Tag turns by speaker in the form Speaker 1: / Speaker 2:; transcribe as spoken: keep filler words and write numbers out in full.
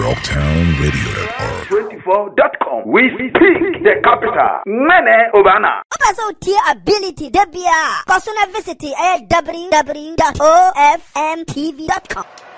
Speaker 1: Frogtown Radio dot org.
Speaker 2: twenty-four dot com. We speak the capital. Mene Obana.
Speaker 3: Also, tier ability, Debia. Cosuna visit w w w dot o f m t v dot com.